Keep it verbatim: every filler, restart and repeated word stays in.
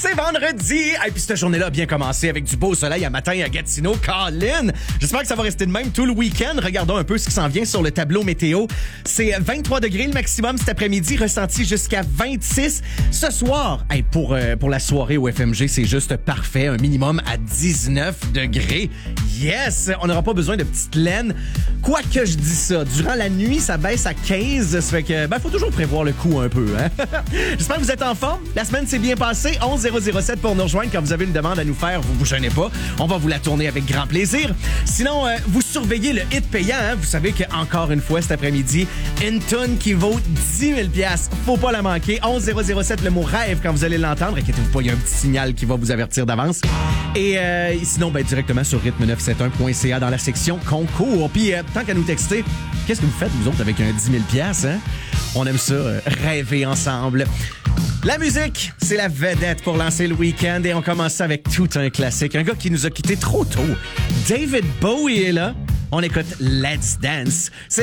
C'est vendredi! Et puis cette journée-là a bien commencé avec du beau soleil à matin à Gatineau. Colin! J'espère que ça va rester de même tout le week-end. Regardons un peu ce qui s'en vient sur le tableau météo. C'est vingt-trois degrés le maximum cet après-midi, ressenti jusqu'à vingt-six. Ce soir, hey, pour, euh, pour la soirée au F M G, c'est juste parfait. Un minimum à dix-neuf degrés. Yes! On n'aura pas besoin de petites laines. Quoique je dis ça, durant la nuit, ça baisse à quinze. Ça fait que, ben, faut toujours prévoir le coup un peu, hein? J'espère que vous êtes en forme. La semaine s'est bien passée. onze zéro zéro sept pour nous rejoindre. Quand vous avez une demande à nous faire, vous vous gênez pas. On va vous la tourner avec grand plaisir. Sinon, euh, vous surveillez le hit payant. Hein? Vous savez qu'encore une fois cet après-midi, une tonne qui vaut dix mille dollars. Faut pas la manquer. onze zéro zéro sept, le mot rêve quand vous allez l'entendre. Inquiétez-vous pas, il y a un petit signal qui va vous avertir d'avance. Et euh, sinon, ben, directement sur rythme neuf cent soixante et un point c a dans la section concours. Puis, euh, tant qu'à nous texter, qu'est-ce que vous faites, vous autres, avec un dix mille dollars? Hein? On aime ça, euh, rêver ensemble. La musique, c'est la vedette pour lancer le week-end et on commence ça avec tout un classique. Un gars qui nous a quittés trop tôt. David Bowie est là. On écoute Let's Dance. C'est